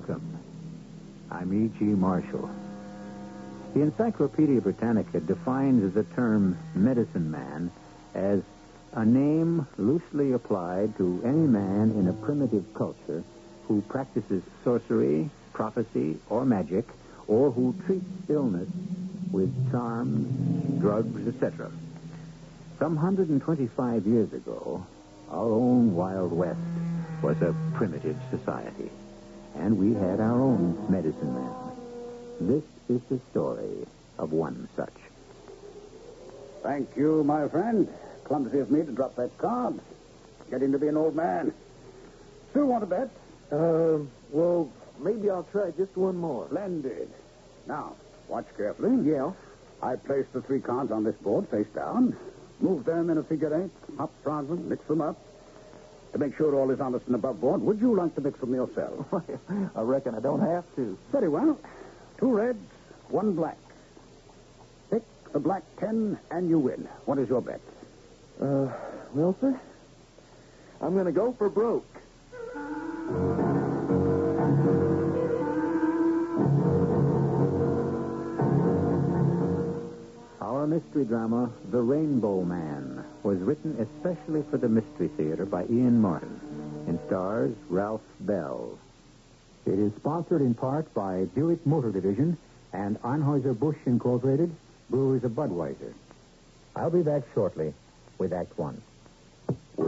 Welcome. I'm E.G. Marshall. The Encyclopedia Britannica defines the term medicine man as a name loosely applied to any man in a primitive culture who practices sorcery, prophecy, or magic, or who treats illness with charms, drugs, etc. Some 125 years ago, our own Wild West was a primitive society, and we had our own medicine men. This is the story of one such. Thank you, my friend. Clumsy of me to drop that card. Getting to be an old man. Still want to bet? Well, maybe I'll try just one more. Splendid. Now, watch carefully. Yeah. I place the 3 cards on this board face down. Move them in a figure 8. Hop, front them, mix them up. To make sure all is honest and above board, would you like to mix them yourself? I reckon I don't have to. Very well. 2 reds, 1 black. Pick the black 10 and you win. What is your bet? Well, sir, I'm going to go for broke. Our mystery drama, The Rainbow Man, was written especially for the Mystery Theater by Ian Martin and stars Ralph Bell. It is sponsored in part by Buick Motor Division and Anheuser-Busch Incorporated, Brewers of Budweiser. I'll be back shortly with Act One.